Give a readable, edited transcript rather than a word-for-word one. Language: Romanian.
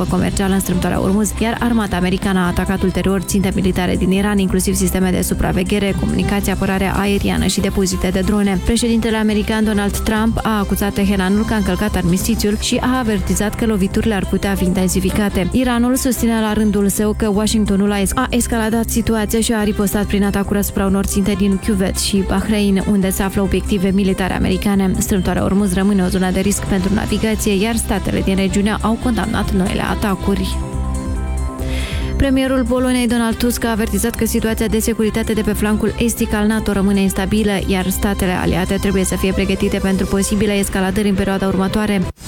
navă comercială în strâmtoarea Ormuz, iar armata americană a atacat ulterior ținte militare din Iran, inclusiv sisteme de supraveghere, comunicație, apărare aeriană și depozite de drone. Președintele american Donald Trump a acuzat Teheranul că a încălcat armistițiul și a avertizat că loviturile ar putea fi intensificate. Iranul susține la rândul său că Washingtonul a escaladat situația și a ripostat prin atacuri asupra unor ținte din Kuwait și Bahrain, unde se află obiective militare americane. Strâmtoarea Ormuz rămâne o zonă de risc pentru navigație, iar statele din regiune au condamnat noile atacuri. Premierul Poloniei Donald Tusk a avertizat că situația de securitate de pe flancul estic al NATO rămâne instabilă, iar statele aliate trebuie să fie pregătite pentru posibile escaladări în perioada următoare.